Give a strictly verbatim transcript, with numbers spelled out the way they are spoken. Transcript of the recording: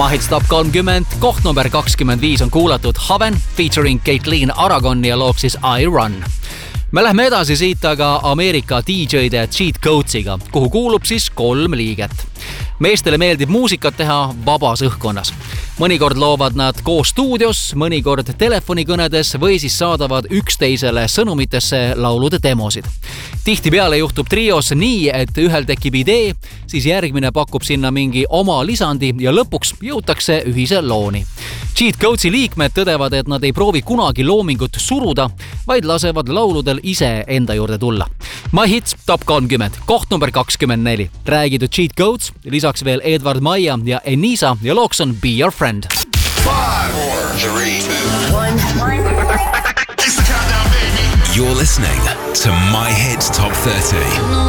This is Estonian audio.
Hits Top kolmkümmend, koht number kakskümmend viis on kuulatud Haven featuring Caitlin Aragon ja looks siis I Run. Me lähme edasi siit aga Ameerika D J-de Cheat Codesiga, kuhu kuulub siis kolm liiget. Meestele meeldib muusikat teha vabas õhkkonnas. Mõnikord loovad nad koos stuudios, mõnikord telefonikõnedes või siis saadavad üksteisele sõnumitesse laulude demosid. Tihtipeale juhtub trios nii, et ühel tekib idee, siis järgmine pakub sinna mingi oma lisandi ja lõpuks jõutakse ühise looni. Cheat Codesi liikmed tõdevad, et nad ei proovi kunagi loomingut suruda, vaid lasevad lauludel ise enda juurde tulla. My Hits Top kolmkümmend, koht number kakskümmend neli. Räägitud Cheat Codes, lisaks veel Edward Maia ja Enisa ja looks on Be Your Friend. Five, four, three, two, one. It's the countdown, baby. You're listening to My Hits Top thirty.